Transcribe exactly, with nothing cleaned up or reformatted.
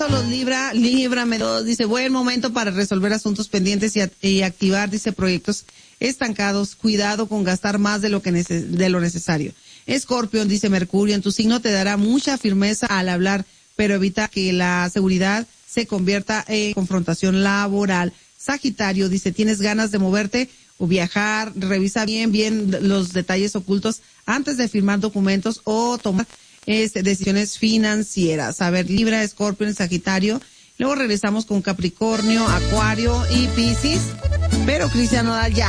caso los Libra, Líbrame dos, dice, buen momento para resolver asuntos pendientes y, a, y activar, dice, proyectos estancados. Cuidado con gastar más de lo que neces- de lo necesario. Escorpión, dice Mercurio, en tu signo te dará mucha firmeza al hablar, pero evita que la seguridad se convierta en confrontación laboral. Sagitario, dice, tienes ganas de moverte o viajar, revisa bien, bien los detalles ocultos antes de firmar documentos o tomar este, decisiones financieras. A ver, Libra, Escorpio, Sagitario. Luego regresamos con Capricornio, Acuario y Piscis. Pero Cristian Nodal ya